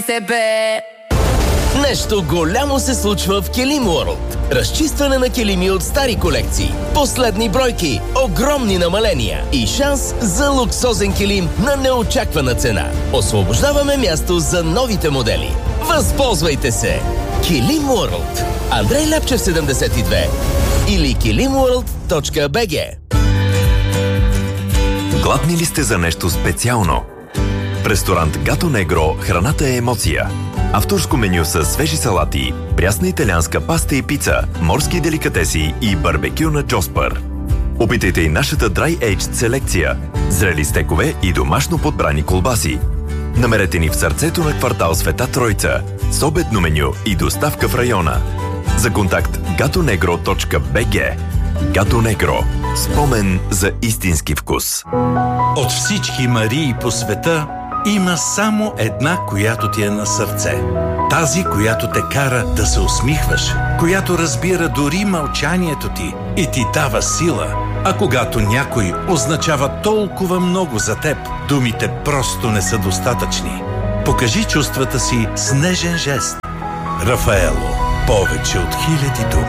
себе. Нещо голямо се случва в Килим Уорлд. Разчистване на килими от стари колекции. Последни бройки, огромни намаления и шанс за луксозен килим на неочаквана цена. Освобождаваме място за новите модели. Възползвайте се! Килим Уорлд. Андрей Ляпчев 72 или kilimworld.bg. Гладни ли сте за нещо специално? В ресторант Гато Негро храната е емоция. Авторско меню с свежи салати, прясна италианска паста и пица, морски деликатеси и барбекю на Джоспър. Опитайте и нашата Dry Aged селекция, зрели стекове и домашно подбрани колбаси. Намерете ни в сърцето на квартал Света Троица, с обедно меню и доставка в района. За контакт gatonegro.bg. Гато Негро. Спомен за истински вкус. От всички Марии по света има само една, която ти е на сърце. Тази, която те кара да се усмихваш, която разбира дори мълчанието ти и ти дава сила. А когато някой означава толкова много за теб, думите просто не са достатъчни. Покажи чувствата си с нежен жест. Рафаело. Повече от 1000 думи.